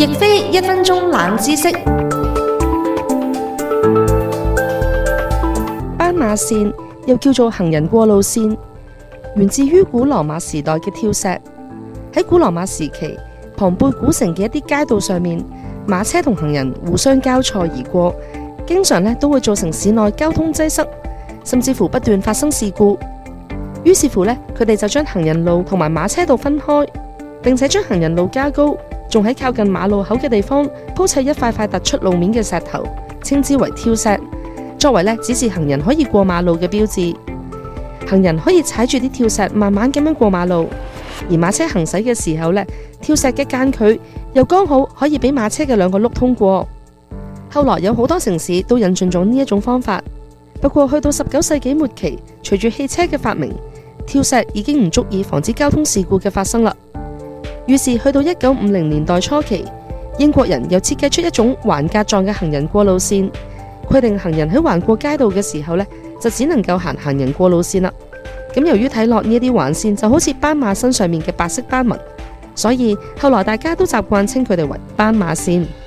亦非1分鐘冷知識。 斑馬線又叫做行人過路線，源自於古羅馬時代嘅跳石。喺古羅馬時期，龐貝古城嘅一啲街道上面，馬車同行人互相交錯而過，經常都會造成市內交通擠塞，甚至乎不斷發生事故。於是乎佢哋就將行人路同埋馬車道分開，並且將行人路加高，仲喺靠近馬路口嘅地方鋪砌一塊塊突出路面嘅石頭，稱之為跳石，作為指示行人可以過馬路嘅標誌。行人可以踩住啲跳石慢慢咁樣過馬路，而馬車行駛嘅時候跳石嘅間距又剛好可以俾馬車嘅2個轆通過。後來有好多城市都引進咗呢一種方法，不過去到19世紀末期，隨住汽車嘅發明，跳石已經唔足以防止交通事故嘅發生啦。於是去到1950年代初期，英國人又設計出一種橫格狀嘅行人過路線，規定行人喺橫過街道嘅時候就只能夠行行人過路線啦。咁由於睇落呢啲橫線就好似斑馬身上面嘅白色斑紋，所以後來大家都習慣稱佢哋為斑馬線。